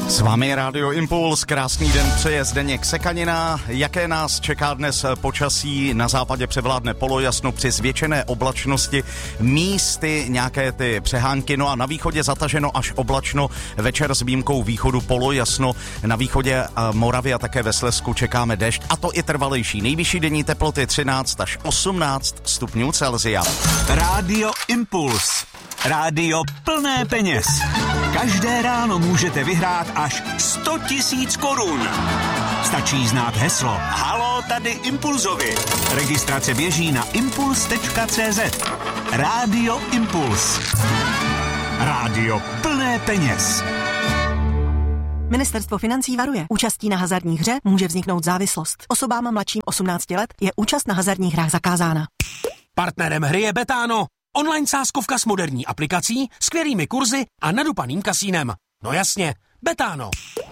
S vámi je Rádio Impuls, krásný den přeje Zdeněk Sekanina. Jaké nás čeká dnes počasí? Na západě převládne polojasno při zvětšené oblačnosti, místy nějaké ty přehánky, no a na východě zataženo až oblačno, večer s výjimkou východu polojasno, na východě Moravy a také ve Slezsku čekáme déšť, a to i trvalejší. Nejvyšší denní teploty 13 až 18 stupňů Celsia. Rádio Impuls. Rádio plné peněz. Každé ráno můžete vyhrát až 100 000 korun. Stačí znát heslo Haló, tady Impulzovi. Registrace běží na impuls.cz. Rádio Impuls. Rádio plné peněz. Ministerstvo financí varuje. Účastí na hazardní hře může vzniknout závislost. Osobám mladším 18 let je účast na hazardních hrách zakázána. Partnerem hry je Betano. Online sázkovka s moderní aplikací, skvělými kurzy a nadupaným kasínem. No jasně, Betano.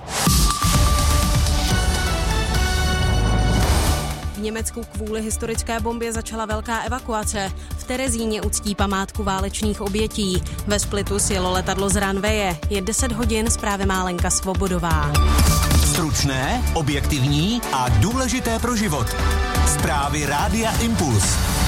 V Německu kvůli historické bombě začala velká evakuace. V Terezíně uctí památku válečných obětí. Ve Splitu sjelo letadlo z ranveje. Je 10 hodin, zprávy má Lenka Svobodová. Stručné, objektivní a důležité pro život. Zprávy Rádia Impuls.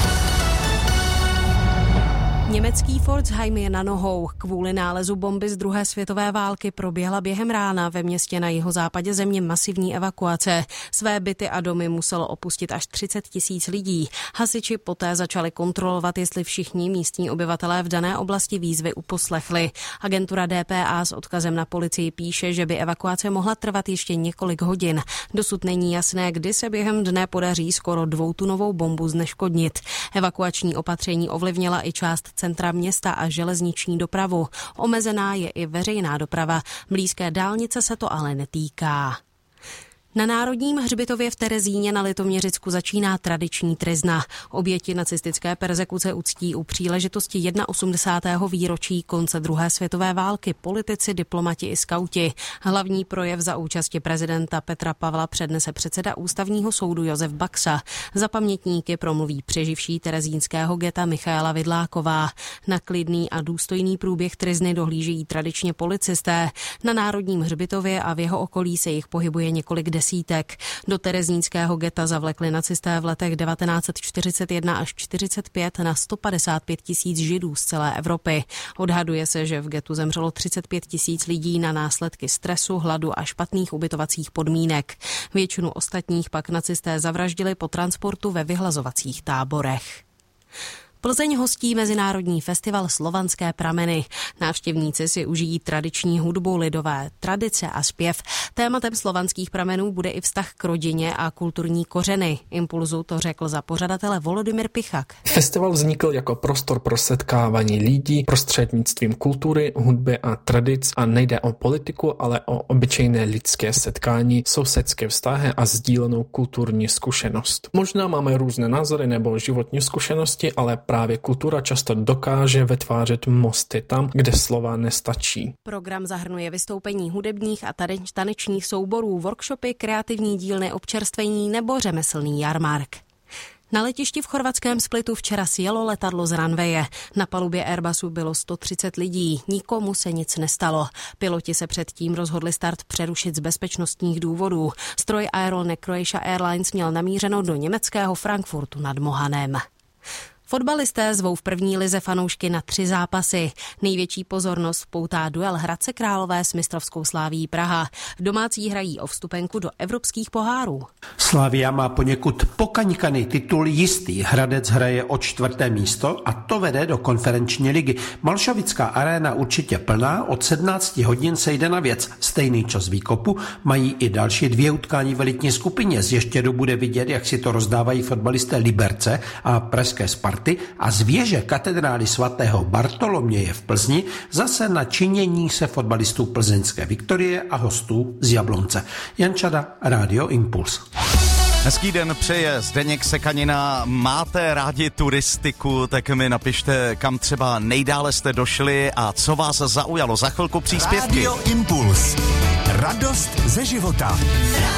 Německý Pforzheim je na nohou. Kvůli nálezu bomby z druhé světové války proběhla během rána ve městě na jihozápadě země masivní evakuace. Své byty a domy muselo opustit až 30 000 lidí. Hasiči poté začali kontrolovat, jestli všichni místní obyvatelé v dané oblasti výzvy uposlechli. Agentura DPA s odkazem na policii píše, že by evakuace mohla trvat ještě několik hodin. Dosud není jasné, kdy se během dne podaří skoro 2tunovou bombu zneškodnit. Evakuační opatření ovlivnila i část centra města a železniční dopravu. Omezená je i veřejná doprava. Blízké dálnice se to ale netýká. Na Národním hřbitově v Terezíně na Litoměřicku začíná tradiční tryzna. Oběti nacistické perzekuce uctí u příležitosti 81. výročí konce druhé světové války politici, diplomati i skauti. Hlavní projev za účasti prezidenta Petra Pavla přednese předseda Ústavního soudu Josef Baxa. Za pamětníky promluví přeživší terezínského geta Michaela Vidláková. Na klidný a důstojný průběh tryzny dohlížejí tradičně policisté. Na Národním hřbitově a v jeho okolí se jich pohybuje několik desítek. Do terezínského geta zavlekli nacisté v letech 1941 až 1945 na 155 000 Židů z celé Evropy. Odhaduje se, že v getu zemřelo 35 000 lidí na následky stresu, hladu a špatných ubytovacích podmínek. Většinu ostatních pak nacisté zavraždili po transportu ve vyhlazovacích táborech. Plzeň hostí mezinárodní festival Slovanské prameny. Návštěvníci si užijí tradiční hudbu, lidové tradice a zpěv. Tématem slovanských pramenů bude i vztah k rodině a kulturní kořeny. Impulzu to řekl za pořadatele Volodymyr Pichak. Festival vznikl jako prostor pro setkávání lidí prostřednictvím kultury, hudby a tradic a nejde o politiku, ale o obyčejné lidské setkání, sousedské vztahy a sdílenou kulturní zkušenost. Možná máme různé názory nebo životní zkušenosti, ale právě kultura často dokáže vytvářet mosty tam, kde slova nestačí. Program zahrnuje vystoupení hudebních a tanečních souborů, workshopy, kreativní dílny, občerstvení nebo řemeslný jarmark. Na letišti v chorvatském Splitu včera sjelo letadlo z ranveje. Na palubě Airbusu bylo 130 lidí, nikomu se nic nestalo. Piloti se předtím rozhodli start přerušit z bezpečnostních důvodů. Stroj Aeronet Croatia Airlines měl namířeno do německého Frankfurtu nad Mohanem. Fotbalisté zvou v první lize fanoušky na 3 zápasy. Největší pozornost poutá duel Hradce Králové s mistrovskou Slavií Praha. Domácí hrají o vstupenku do evropských pohárů. Slavia má poněkud pokaňkaný titul jistý. Hradec hraje o 4. místo a to vede do konferenční ligy. Malšovická aréna určitě plná, od 17 hodin se jde na věc. Stejný čas výkopu mají i další 2 utkání v elitní skupině. Z Ještědu bude vidět, jak si to rozdávají fotbalisté Liberce a pražské Sparty a z věže katedrály svatého Bartoloměje v Plzni zase na činění se fotbalistů plzeňské Viktorie a hostů z Jablonce. Jan Čada, Rádio Impuls. Hezký den přeje Zdeněk Sekanina. Máte rádi turistiku, tak mi napište, kam třeba nejdále jste došli a co vás zaujalo. Za chvilku příspěvky. Rádio Impuls. Radost ze života.